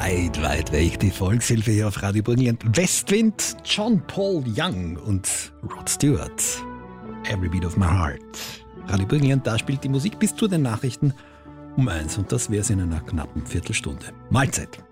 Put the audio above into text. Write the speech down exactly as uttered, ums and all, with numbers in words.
weit, weit weg. Die Volkshilfe hier auf Radio Burgenland. Westwind, John Paul Young und Rod Stewart. Every Beat of My Heart. Radio Burgenland, da spielt die Musik bis zu den Nachrichten um eins. Und das wäre es in einer knappen Viertelstunde. Mahlzeit.